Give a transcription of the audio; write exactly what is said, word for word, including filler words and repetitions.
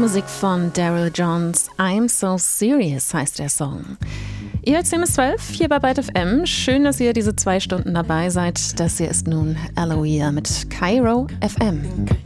Musik von Daryl Johns. I'm So Serious heißt der Song. Ihr hört zehn bis zwölf hier bei Byte F M. Schön, dass ihr diese zwei Stunden dabei seid. Das hier ist nun Aloia mit Kairo F M.